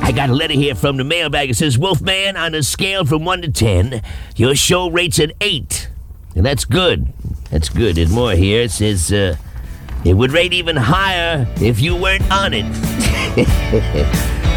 I got a letter here from the mailbag. It says, Wolfman, on a scale from 1 to 10, your show rates an 8. And that's good. That's good. There's more here. It says, it would rate even higher if you weren't on it.